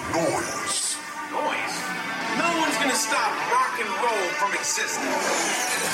noise. Noise? No one's gonna stop rock and roll from existing.